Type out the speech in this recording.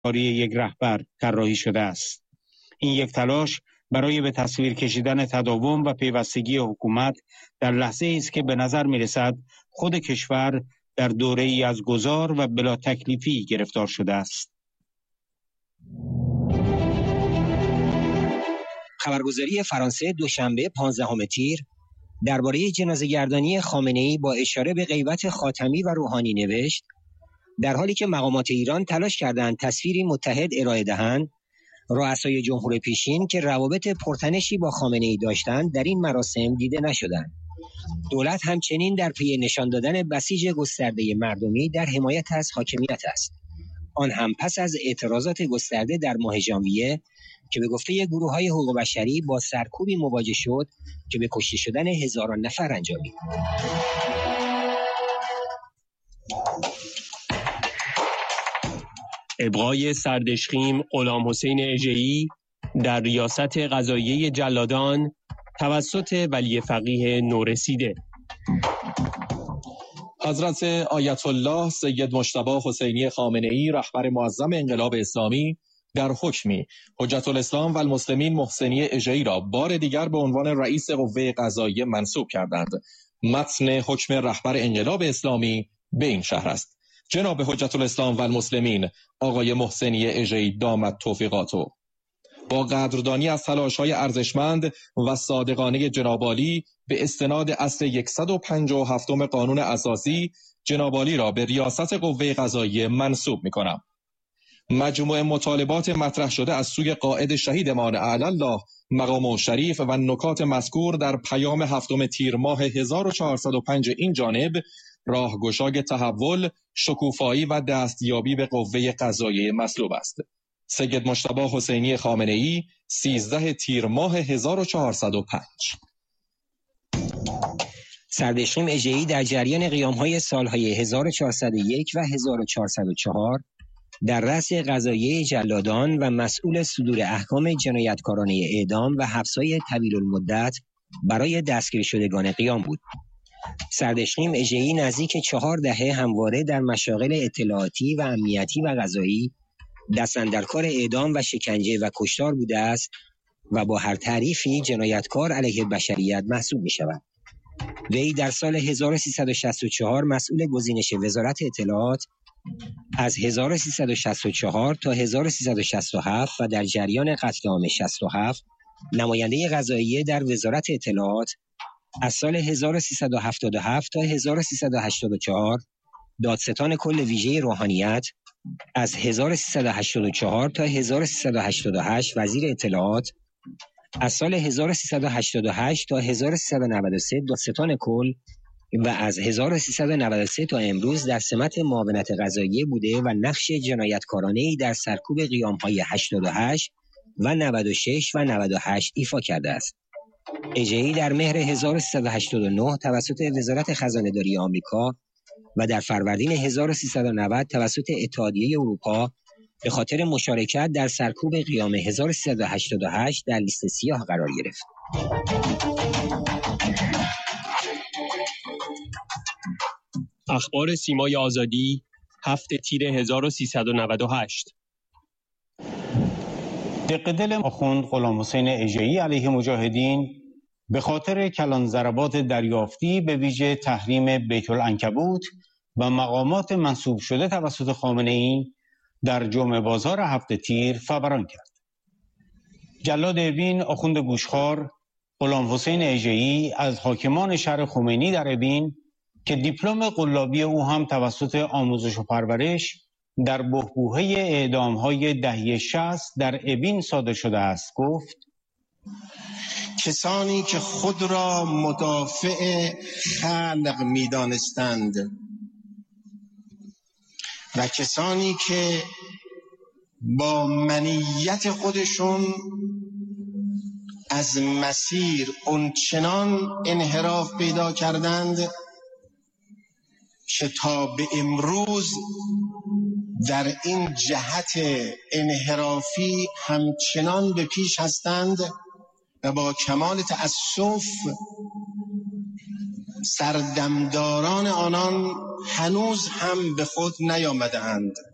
یک رهبر طراحی شده است. این یک تلاش برای به تصویر کشیدن تداوم و پیوستگی حکومت در لحظه است که به نظر می‌رسد خود کشور در دوره‌ای از گذار و بلا تکلیفی گرفتار شده است. خبرگزاری فرانسه دوشنبه 15 تیر درباره جنازه‌گردانی خامنه‌ای با اشاره به غیبت خاتمی و روحانی نوشت: در حالی که مقامات ایران تلاش کردند تصویری متحد ارائه دهند، رؤسای جمهور پیشین که روابط پرتنشی با خامنه‌ای داشتند در این مراسم دیده نشدند. دولت همچنین در پی نشان دادن بسیج گسترده مردمی در حمایت از حاکمیت است. آن هم پس از اعتراضات گسترده در ماه ژانویه که به گفته گروه‌های حقوق بشری با سرکوبی مواجه شد که به کشته شدن هزاران نفر انجامید. ابقای سردشخیم غلامحسین اژه‌ای در ریاست قضاییه جلادان توسط ولی فقیه نورسیده. حضرت آیت الله سید مجتبی حسینی خامنه‌ای رهبر معظم انقلاب اسلامی در حکمی حجت الاسلام و المسلمین محسنی اژه‌ای را بار دیگر به عنوان رئیس قوه قضاییه منصوب کردند. متن حکم رهبر انقلاب اسلامی به این شهر است: جناب حجت الاسلام و المسلمین آقای محسنی اژه‌ای دامت توفیقاتو، با قدردانی از تلاش‌های ارزشمند و صادقانه جناب عالی به استناد اصل 157 قانون اساسی، جناب عالی را به ریاست قوه قضاییه منصوب می‌کنم. مجموع مطالبات مطرح شده از سوی قائد شهیدمان اعلی الله مقامه شریف و نکات مذکور در پیام 7 تیر ماه 1405 این جانب راهگشای تحول، شکوفایی و دستیابی به قوه قضاییه مطلوب است. سید مجتبی حسینی خامنه‌ای 13 تیر ماه 1405. سردشخیم اژه‌ای در جریان قیام‌های سال‌های 1401 و 1404 در رأس قضاییه جلادان و مسئول صدور احکام جنایتکارانه اعدام و حبس‌های طویل المدت برای دستگیر شدگان قیام بود. سردشخیم اژه‌ای نزدیک 4 دهه همواره در مشاغل اطلاعاتی و امنیتی و قضایی دست‌اندرکار اعدام و شکنجه و کشتار بوده است و با هر تعریفی جنایتکار علیه بشریت محسوب می‌شود. وی در سال 1364 مسئول گزینش وزارت اطلاعات، از 1364 تا 1367 و در جریان قتل عام 67 نماینده قضاییه در وزارت اطلاعات، از سال 1377 تا 1384 دادستان کل ویژه روحانیت، از 1384 تا 1388 وزیر اطلاعات، از سال 1388 تا 1393 دادستان کل و از 1393 تا امروز در سمت معاونت قضاییه بوده و نقش جنایتکارانه‌ای در سرکوب قیام‌های 88 و 96 و 98 ایفا کرده است. اژه‌ای در مهر 1389 توسط وزارت خزانه‌داری آمریکا و در فروردین 1390 توسط اتحادیه اروپا به خاطر مشارکت در سرکوب قیام 1388 در لیست سیاه قرار گرفت. اخبار سیمای آزادی 7 تیر 1398. دق دل آخوند غلامحسین اژه‌ای علیه مجاهدین به خاطر کلان ضربات دریافتی به ویژه تحریم بیت العنکبوت و مقامات منصوب شده توسط خامنه‌ای در جمعه بازار 7 تیر فوران کرد. جلاد اوین آخوند گوشخوار غلامحسین اژه‌ای از حاکمان شهر خمینی در اوین که دیپلم قلابی او هم توسط آموزش و پرورش در بحبوحه اعدام‌های دهه 60 در اوین صادر شده است گفت: کسانی که خود را مدافع خلق می‌دانستند و کسانی که با منیت خودشون از مسیر اونچنان انحراف پیدا کردند که تا به امروز در این جهت انحرافی همچنان به پیش هستند و با کمال تأسف سردمداران آنان هنوز هم به خود نیامده‌اند.